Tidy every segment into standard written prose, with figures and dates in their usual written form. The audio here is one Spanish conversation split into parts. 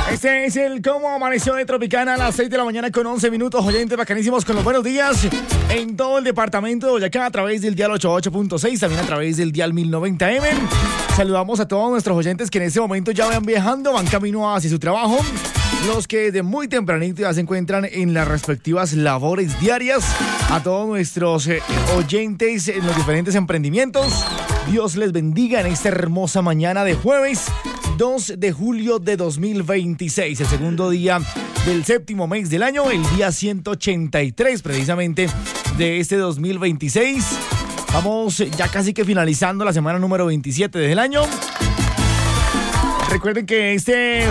Este es el Cómo Amaneció de Tropicana a las 6 de la mañana con 11 minutos. Oyentes bacanísimos con los buenos días en todo el departamento de Boyacá a través del dial 88.6, también a través del dial 1090M. Saludamos a todos nuestros oyentes que en este momento ya van viajando, van camino hacia su trabajo. Los que desde muy tempranito ya se encuentran en las respectivas labores diarias. A todos nuestros oyentes en los diferentes emprendimientos. Dios les bendiga en esta hermosa mañana de jueves 2 de julio de 2026, el segundo día del séptimo mes del año, el día 183 precisamente de este 2026. Vamos ya casi que finalizando la semana número 27 del año. Recuerden que este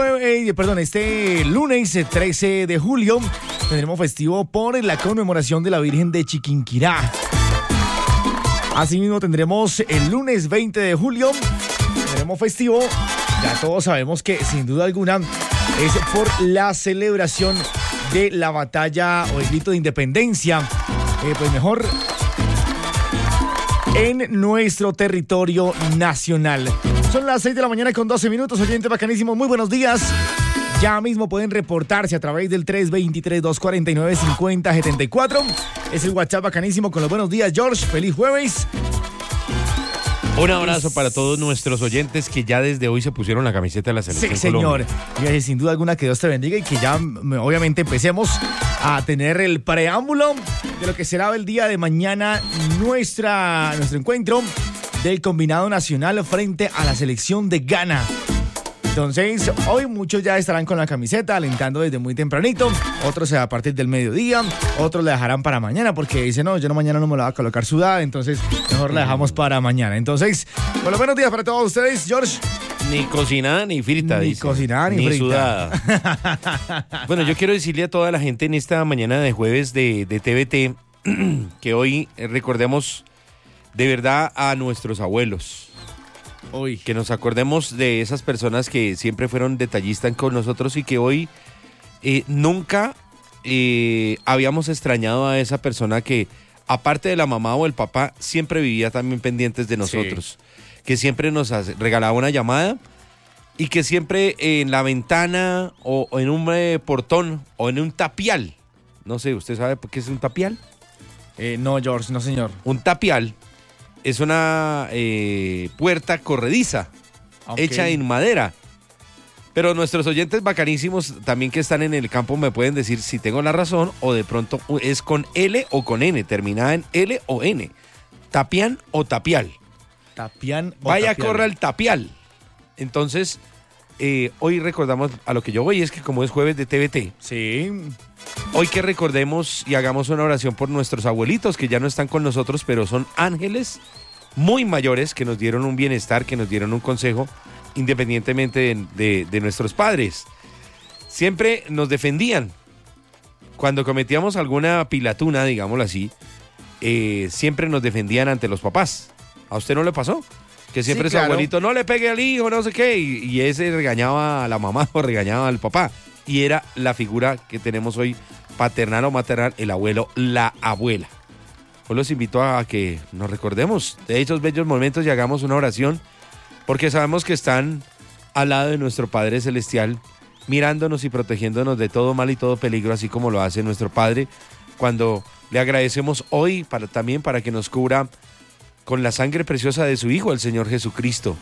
lunes 13 de julio tendremos festivo por la conmemoración de la Virgen de Chiquinquirá. Asimismo tendremos el lunes 20 de julio, tendremos festivo. Ya todos sabemos que sin duda alguna es por la celebración de la batalla o el grito de independencia, pues mejor en nuestro territorio nacional. Son las 6 de la mañana con 12 minutos, oyentes bacanísimos, muy buenos días. Ya mismo pueden reportarse a través del 323-249-5074. Es el WhatsApp bacanísimo con los buenos días, George. Feliz jueves. Un abrazo para todos nuestros oyentes que ya desde hoy se pusieron la camiseta de la selección. Sí, señor. Colombia. Y sin duda alguna que Dios te bendiga y que ya obviamente empecemos a tener el preámbulo de lo que será el día de mañana nuestro encuentro del combinado nacional frente a la selección de Ghana. Entonces, hoy muchos ya estarán con la camiseta alentando desde muy tempranito, otros a partir del mediodía, otros la dejarán para mañana porque dicen, no, yo mañana no me la voy a colocar sudada, entonces mejor la dejamos para mañana. Entonces, bueno, buenos días para todos ustedes, George. Ni cocinada ni frita, ni dice. Cocinada ni frita. Sudada. Bueno, yo quiero decirle a toda la gente en esta mañana de jueves de TVT que hoy recordemos de verdad a nuestros abuelos. Hoy. Que nos acordemos de esas personas que siempre fueron detallistas con nosotros y que hoy nunca habíamos extrañado a esa persona que, aparte de la mamá o el papá, siempre vivía también pendientes de nosotros. Sí. Que siempre nos regalaba una llamada y que siempre en la ventana o en un portón o en un tapial, no sé, ¿usted sabe por qué es un tapial? No, George, no señor. Un tapial es una puerta corrediza, hecha en madera. Pero nuestros oyentes bacanísimos también que están en el campo me pueden decir si tengo la razón o de pronto es con L o con N, terminada en L o N. Tapián o tapial. Tapián o Vaya, tapial. corra el tapial. Entonces, hoy recordamos a lo que yo voy, es que como es jueves de TVT. Sí. Hoy que recordemos y hagamos una oración por nuestros abuelitos que ya no están con nosotros, pero son ángeles muy mayores que nos dieron un bienestar, que nos dieron un consejo, independientemente de nuestros padres. Siempre nos defendían. Cuando cometíamos alguna pilatuna, digámoslo así, siempre nos defendían ante los papás. ¿A usted no le pasó? Que siempre sí, su abuelito, no le pegue al hijo, no sé qué, y ese regañaba a la mamá o regañaba al papá. Y era la figura que tenemos hoy, paternal o maternal, el abuelo, la abuela. Hoy los invito a que nos recordemos de esos bellos momentos y hagamos una oración, porque sabemos que están al lado de nuestro Padre Celestial, mirándonos y protegiéndonos de todo mal y todo peligro, así como lo hace nuestro Padre, cuando le agradecemos hoy también para que nos cubra con la sangre preciosa de su Hijo, el Señor Jesucristo,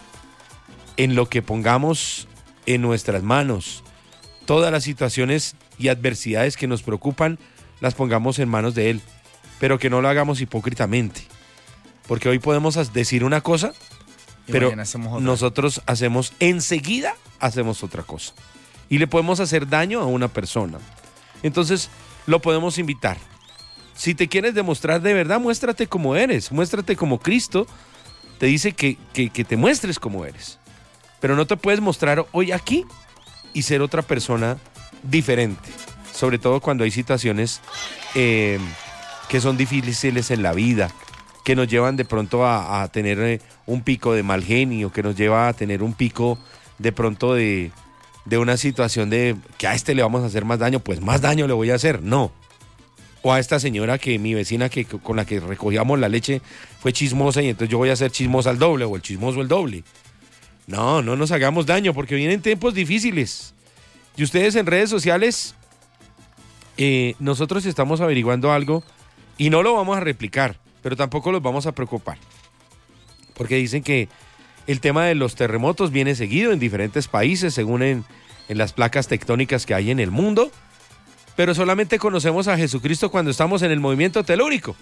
en lo que pongamos en nuestras manos. Todas las situaciones y adversidades que nos preocupan, las pongamos en manos de Él, pero que no lo hagamos hipócritamente, porque hoy podemos decir una cosa, pero nosotros enseguida hacemos otra cosa, y le podemos hacer daño a una persona. Entonces, lo podemos invitar. Si te quieres demostrar de verdad, muéstrate como eres, muéstrate como Cristo te dice que te muestres como eres, pero no te puedes mostrar hoy aquí y ser otra persona diferente, sobre todo cuando hay situaciones que son difíciles en la vida, que nos llevan de pronto a tener un pico de mal genio, que nos lleva a tener un pico de pronto de una situación de que a este le vamos a hacer más daño, pues más daño le voy a hacer, no. O a esta señora que mi vecina con la que recogíamos la leche fue chismosa y entonces yo voy a ser chismosa al doble o el chismoso el doble. No nos hagamos daño porque vienen tiempos difíciles Y ustedes en redes sociales, nosotros estamos averiguando algo y no lo vamos a replicar, pero tampoco los vamos a preocupar. Porque dicen que el tema de los terremotos viene seguido en diferentes países, según en las placas tectónicas que hay en el mundo, pero solamente conocemos a Jesucristo cuando estamos en el movimiento telúrico.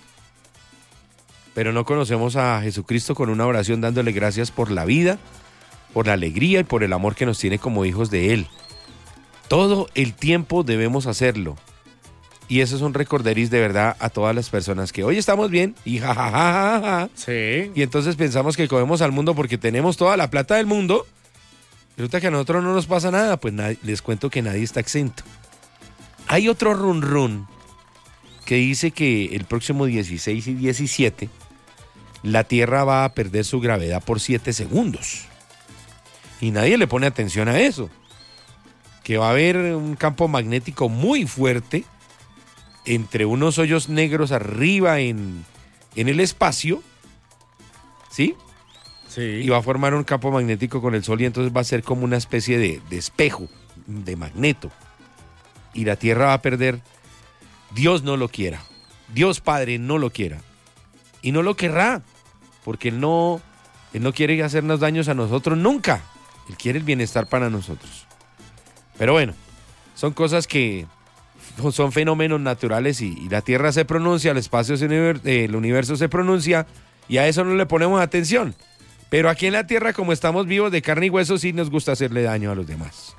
Pero no conocemos a Jesucristo con una oración dándole gracias por la vida, por la alegría y por el amor que nos tiene como hijos de Él. Todo el tiempo debemos hacerlo. Y eso es un recorderis de verdad a todas las personas que hoy estamos bien y jajajaja. Sí. Y entonces pensamos que comemos al mundo porque tenemos toda la plata del mundo. Resulta que a nosotros no nos pasa nada. Pues les cuento que nadie está exento. Hay otro run run que dice que el próximo 16 y 17 la Tierra va a perder su gravedad por 7 segundos. Y nadie le pone atención a eso. Que va a haber un campo magnético muy fuerte entre unos hoyos negros arriba en el espacio, ¿sí? Sí. Y va a formar un campo magnético con el Sol y entonces va a ser como una especie de espejo, de magneto. Y la Tierra va a perder, Dios no lo quiera, Dios Padre no lo quiera. Y no lo querrá, porque Él no quiere hacernos daños a nosotros nunca. Él quiere el bienestar para nosotros. Pero bueno, son cosas que son fenómenos naturales y la Tierra se pronuncia, el espacio, el universo se pronuncia y a eso no le ponemos atención. Pero aquí en la Tierra, como estamos vivos de carne y hueso, sí nos gusta hacerle daño a los demás.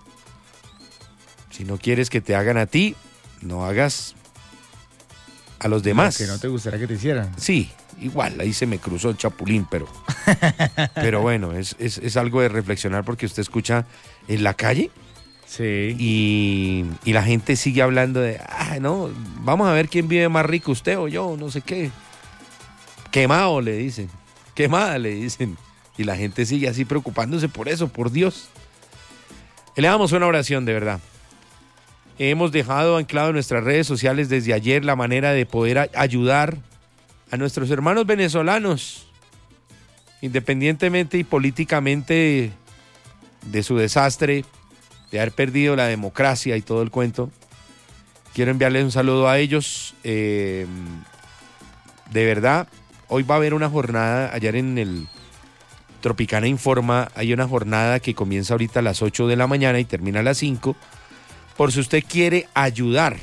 Si no quieres que te hagan a ti, no hagas a los demás. Que no te gustaría que te hicieran. Sí, igual, ahí se me cruzó el chapulín, pero bueno, es algo de reflexionar porque usted escucha en la calle. Sí. Y la gente sigue hablando de, no, vamos a ver quién vive más rico, usted o yo, no sé qué. Quemado, le dicen. Quemada, le dicen. Y la gente sigue así preocupándose por eso, por Dios. Le damos una oración, de verdad. Hemos dejado anclado en nuestras redes sociales desde ayer la manera de poder ayudar a nuestros hermanos venezolanos, independientemente y políticamente de su desastre, de haber perdido la democracia y todo el cuento. Quiero enviarles un saludo a ellos. De verdad, hoy va a haber una jornada, ayer en el Tropicana Informa, hay una jornada que comienza ahorita a las 8 de la mañana y termina a las 5, por si usted quiere ayudar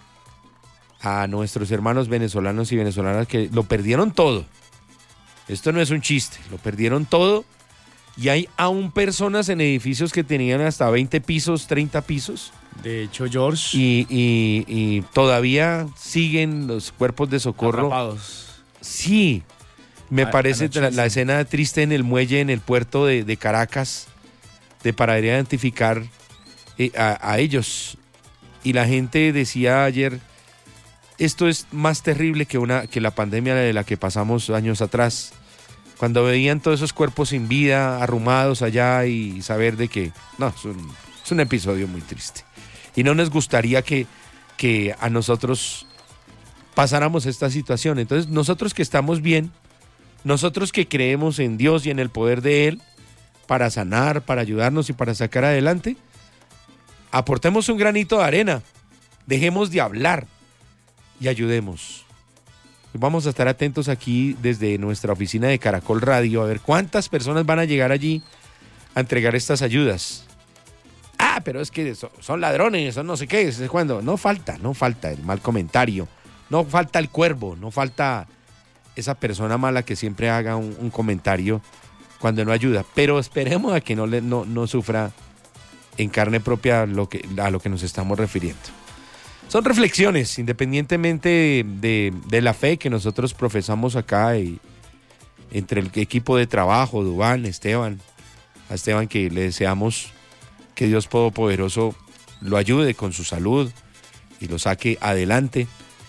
a nuestros hermanos venezolanos y venezolanas que lo perdieron todo. Esto no es un chiste, lo perdieron todo. Y hay aún personas en edificios que tenían hasta 20 pisos, 30 pisos. De hecho, George. Y todavía siguen los cuerpos de socorro. Atrapados. Sí, me parece la escena triste en el muelle, en el puerto de Caracas, para identificar a ellos. Y la gente decía ayer, esto es más terrible que la pandemia de la que pasamos años atrás. Cuando veían todos esos cuerpos sin vida, arrumados allá y saber de que, no, es un episodio muy triste. Y no nos gustaría que a nosotros pasáramos esta situación. Entonces, nosotros que estamos bien, nosotros que creemos en Dios y en el poder de Él para sanar, para ayudarnos y para sacar adelante, aportemos un granito de arena, dejemos de hablar y ayudemos. Vamos a estar atentos aquí desde nuestra oficina de Caracol Radio a ver cuántas personas van a llegar allí a entregar estas ayudas. Pero es que son ladrones, son no sé qué, es cuando no falta el mal comentario, no falta el cuervo, no falta esa persona mala que siempre haga un comentario cuando no ayuda, pero esperemos a que no sufra en carne propia a lo que nos estamos refiriendo. Son reflexiones, independientemente de la fe que nosotros profesamos acá, y entre el equipo de trabajo, Duván, a Esteban, que le deseamos que Dios Todopoderoso lo ayude con su salud y lo saque adelante.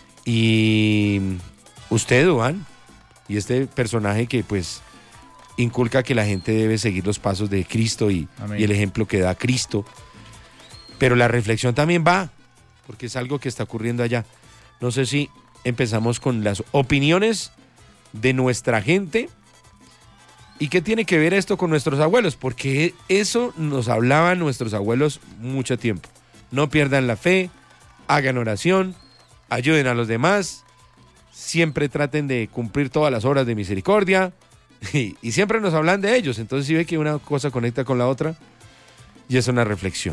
Y usted, Duván, y este personaje que pues inculca que la gente debe seguir los pasos de Cristo y el ejemplo que da Cristo. Pero la reflexión también va, porque es algo que está ocurriendo allá. No sé si empezamos con las opiniones de nuestra gente. ¿Y qué tiene que ver esto con nuestros abuelos? Porque eso nos hablaban nuestros abuelos mucho tiempo. no pierdan la fe, hagan oración, ayuden a los demás, siempre traten de cumplir todas las obras de misericordia y siempre nos hablan de ellos. Entonces sí ve que una cosa conecta con la otra y es una reflexión.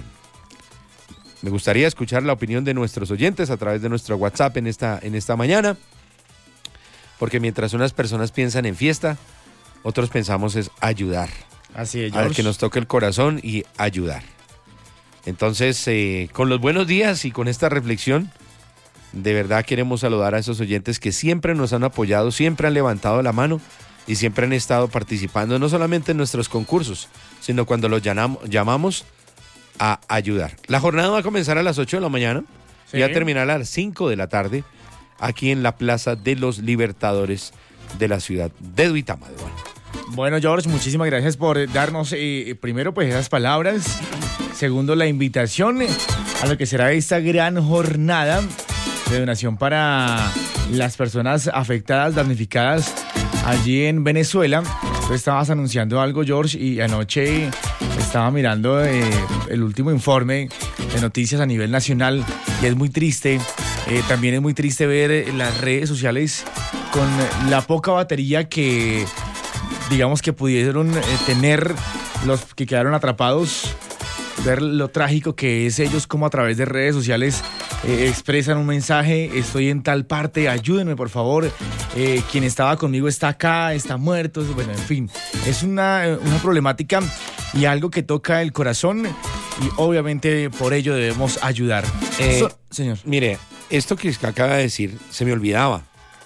Me gustaría escuchar la opinión de nuestros oyentes a través de nuestro WhatsApp en esta mañana, porque mientras unas personas piensan en fiesta, otros pensamos es ayudar. Así es, a ver, que nos toque el corazón y ayudar. Entonces, con los buenos días y con esta reflexión, de verdad queremos saludar a esos oyentes que siempre nos han apoyado, siempre han levantado la mano y siempre han estado participando, no solamente en nuestros concursos, sino cuando los llamamos a ayudar. La jornada va a comenzar a las 8 de la mañana y va a terminar a las 5 de la tarde aquí en la Plaza de los Libertadores de la ciudad de Duitama. Bueno, George, muchísimas gracias por darnos primero pues esas palabras, segundo la invitación a lo que será esta gran jornada de donación para las personas afectadas, damnificadas allí en Venezuela. Tú estabas anunciando algo, George, y anoche estaba mirando el último informe de noticias a nivel nacional y es muy triste. También es muy triste ver las redes sociales con la poca batería que, digamos, que pudieron tener los que quedaron atrapados, ver lo trágico que es ellos como a través de redes sociales expresan un mensaje: estoy en tal parte, ayúdenme por favor, quien estaba conmigo está acá, está muerto. Bueno, en fin, es una problemática y algo que toca el corazón y obviamente por ello debemos ayudar. Señor. Mire, esto que acaba de decir se me olvidaba.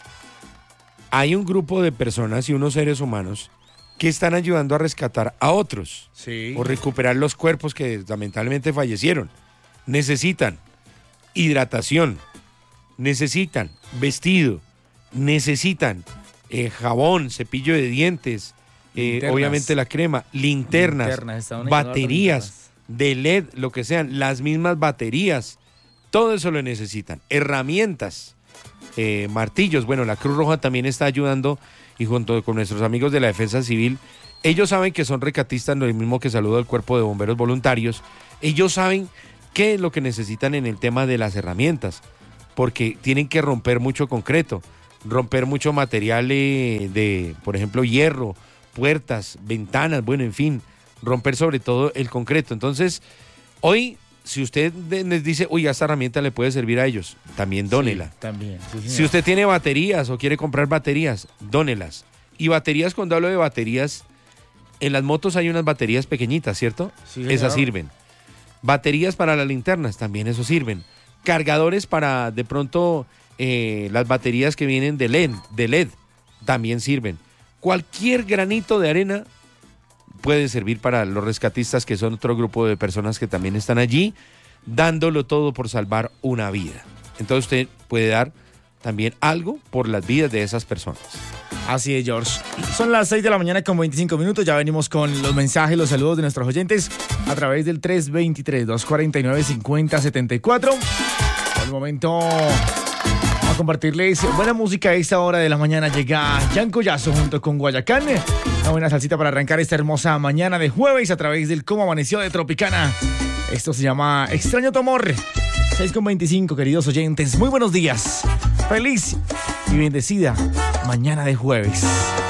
Hay un grupo de personas y unos seres humanos que están ayudando a rescatar a otros, sí, o recuperar los cuerpos que lamentablemente fallecieron. Necesitan hidratación, necesitan vestido, necesitan jabón, cepillo de dientes, obviamente la crema, linternas, baterías de LED, lo que sean, las mismas baterías, todo eso lo necesitan. Herramientas, martillos. Bueno, la Cruz Roja también está ayudando y junto con nuestros amigos de la Defensa Civil, ellos saben que son rescatistas, lo mismo que saludo al Cuerpo de Bomberos Voluntarios. Ellos saben qué es lo que necesitan en el tema de las herramientas, porque tienen que romper mucho concreto, romper mucho material de, por ejemplo, hierro, puertas, ventanas, bueno, en fin, romper sobre todo el concreto. Entonces, hoy, si usted les dice, uy, esta herramienta le puede servir a ellos, también dónela. Sí, también. Sí, si usted tiene baterías o quiere comprar baterías, dónelas. Y baterías, cuando hablo de baterías, en las motos hay unas baterías pequeñitas, ¿cierto? Sí, esas sirven. Baterías para las linternas, también eso sirven. Cargadores para, de pronto, las baterías que vienen de LED, también sirven. Cualquier granito de arena puede servir para los rescatistas, que son otro grupo de personas que también están allí, dándolo todo por salvar una vida. Entonces usted puede dar también algo por las vidas de esas personas. Así es, George. Son las 6 de la mañana con 25 minutos. Ya venimos con los mensajes, los saludos de nuestros oyentes a través del 323-249-5074. Por el momento, vamos a compartirles buena música a esta hora de la mañana. Llega Jan Collazo junto con Guayacán. Una buena salsita para arrancar esta hermosa mañana de jueves a través del Cómo Amaneció de Tropicana. Esto se llama Extraño tu amor. 6:25, queridos oyentes. Muy buenos días. Feliz y bendecida mañana de jueves.